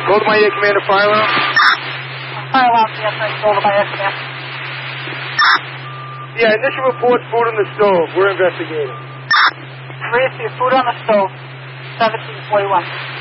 Golden by Air Commander, fire alarm. Fire alarm, yes, sir. Golden by Air Commander. Yeah, initial report, food on the stove. We're investigating. Receive food on the stove, 1741.